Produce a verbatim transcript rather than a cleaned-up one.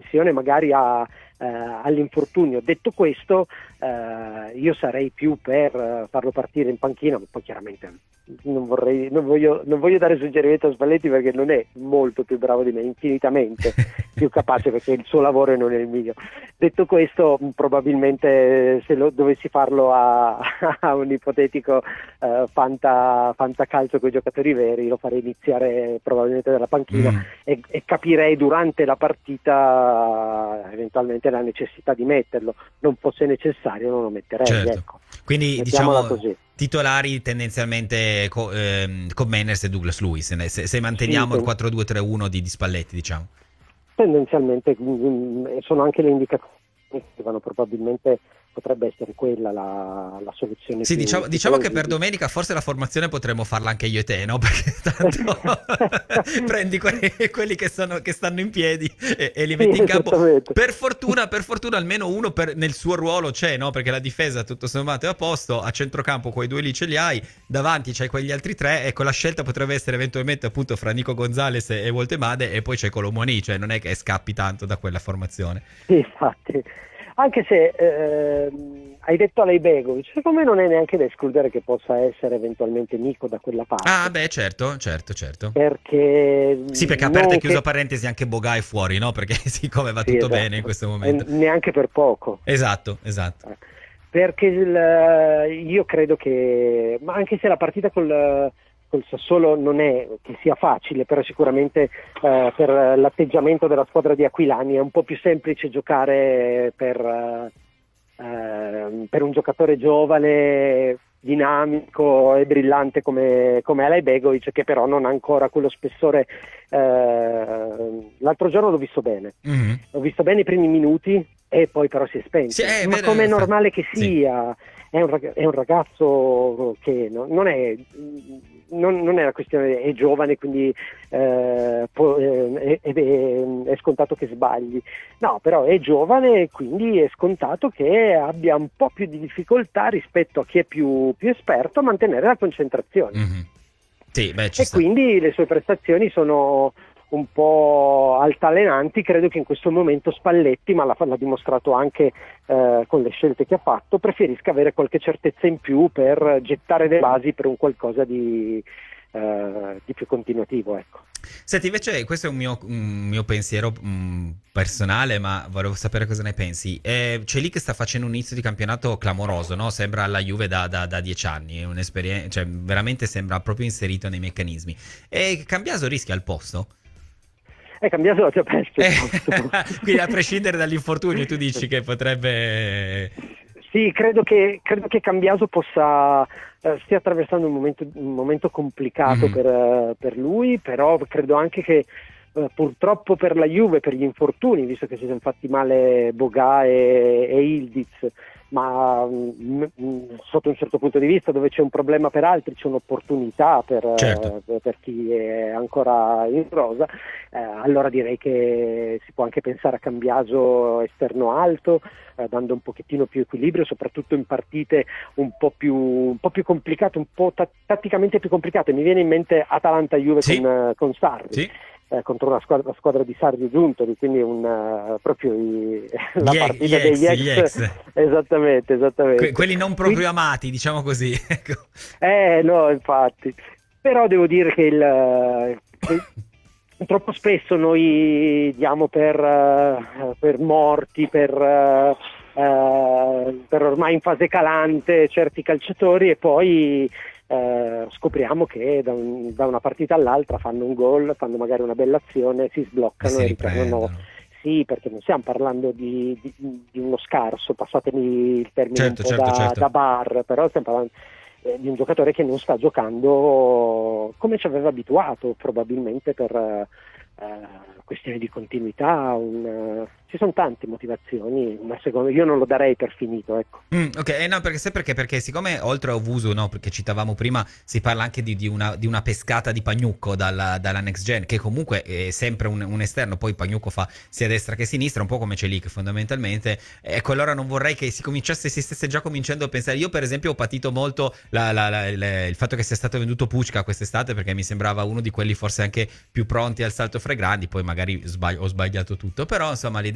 propensione magari a, eh, all'infortunio. Detto questo, eh, io sarei più per farlo partire in panchina, ma poi chiaramente non vorrei, non voglio, non voglio dare suggerimento a Spalletti perché non è molto più bravo di me, infinitamente più capace, perché il suo lavoro non è il mio. Detto questo, probabilmente se lo, dovessi farlo a, a un ipotetico uh, fanta, fantacalcio con i giocatori veri, lo farei iniziare probabilmente dalla panchina mm. e, e capirei durante la partita eventualmente la necessità di metterlo. Non fosse necessario non lo metterei, certo. Ecco. Quindi Mettiamola diciamo così. Titolari tendenzialmente co- ehm, con Manners e Douglas Luiz, se, se manteniamo sì, il quattro due tre uno di, di Spalletti, diciamo. Tendenzialmente mh, sono anche le indicazioni che vanno, probabilmente potrebbe essere quella la, la soluzione. Sì, più, diciamo, più diciamo che per domenica forse la formazione potremmo farla anche io e te, no? Perché tanto prendi quelli, quelli che, sono, che stanno in piedi e, e li metti sì, in campo. Per fortuna, per fortuna almeno uno per, nel suo ruolo c'è, no? Perché la difesa tutto sommato è a posto, a centrocampo quei due lì ce li hai, davanti c'hai quegli altri tre, ecco la scelta potrebbe essere eventualmente appunto fra Nico Gonzalez e Woltemade e poi c'è Colomoni, cioè non è che scappi tanto da quella formazione. Sì, infatti. Anche se eh, hai detto Alejbegovic, secondo me non è neanche da escludere che possa essere eventualmente Nico da quella parte. Ah, beh, certo, certo, certo. Perché sì, perché aperta e chiuso che... parentesi anche Boga è fuori, no? Perché siccome va sì, tutto esatto. bene in questo momento. E neanche per poco. Esatto, esatto. Perché il, io credo che, ma anche se la partita col col Sassuolo non è che sia facile, però sicuramente eh, per l'atteggiamento della squadra di Aquilani è un po' più semplice giocare per, eh, per un giocatore giovane, dinamico e brillante come, come Alejbegovic, che però non ha ancora quello spessore. Eh, l'altro giorno l'ho visto bene, mm-hmm. l'ho visto bene i primi minuti e poi però si è spento, sì, è ma come è normale che sia, sì. è, un ragazzo, è un ragazzo che non, non è non, non è la questione, è giovane quindi eh, può, eh, è, è, è scontato che sbagli, no, però è giovane e quindi è scontato che abbia un po' più di difficoltà rispetto a chi è più, più esperto a mantenere la concentrazione. Mm-hmm. Sì, beh, ci e sta. Quindi le sue prestazioni sono un po' altalenanti. Credo che in questo momento Spalletti, ma l'ha, l'ha dimostrato anche eh, con le scelte che ha fatto, preferisca avere qualche certezza in più per gettare le basi per un qualcosa di, eh, di più continuativo, ecco. Senti, invece questo è un mio, un mio pensiero um, personale, ma volevo sapere cosa ne pensi. Eh, c'è lì che sta facendo un inizio di campionato clamoroso, no? Sembra la Juve da, da, da dieci anni, è un'esperienza, cioè veramente sembra proprio inserito nei meccanismi. E Cambiaso rischia il posto? È cambiato la tua peste. Eh, quindi a prescindere dall'infortunio tu dici che potrebbe... Sì, credo che, credo che Cambiaso possa eh, stia attraversando un momento, un momento complicato mm. per, uh, per lui, però credo anche che uh, purtroppo per la Juve, per gli infortuni, visto che si sono fatti male Boga e, e Ildiz, ma mh, mh, sotto un certo punto di vista dove c'è un problema per altri c'è un'opportunità per, certo. uh, per chi è ancora in rosa, uh, allora direi che si può anche pensare a Cambiaso esterno alto, uh, dando un pochettino più equilibrio, soprattutto in partite un po' più, un po' più complicate, un po' t- tatticamente più complicate. Mi viene in mente Atalanta-Juve sì. con, uh, con Sarri. Sì. Eh, contro una squadra, la squadra di Sarri Giuntoli, quindi un, uh, proprio i, la gli partita ex, degli ex, gli ex. Esattamente, esattamente. Que- quelli non proprio quindi, amati, diciamo così. eh no, infatti, però devo dire che il che troppo spesso noi diamo per, uh, per morti, per, uh, uh, per ormai in fase calante certi calciatori e poi Uh, scopriamo che da, un, da una partita all'altra fanno un gol, fanno magari una bella azione, si sbloccano si e ritornano. Sì, perché non stiamo parlando di, di, di uno scarso, passatemi il termine certo, un po' certo, da, certo. da bar, però stiamo parlando eh, di un giocatore che non sta giocando come ci aveva abituato, probabilmente per uh, questioni di continuità, un, uh, ci sono tante motivazioni, ma secondo io non lo darei per finito, ecco. Mm, ok, eh, no, perché sai perché? Perché siccome oltre a Ovuso, no, perché citavamo prima, si parla anche di, di, una, di una pescata di Pagnucco dalla, dalla Next Gen, che comunque è sempre un, un esterno, poi Pagnucco fa sia destra che sinistra, un po' come Celik fondamentalmente, ecco, allora non vorrei che si cominciasse, si stesse già cominciando a pensare, io per esempio ho patito molto la, la, la, la, il fatto che sia stato venduto Pucca quest'estate, perché mi sembrava uno di quelli forse anche più pronti al salto fra i grandi, poi magari sbagli, ho sbagliato tutto, però insomma l'idea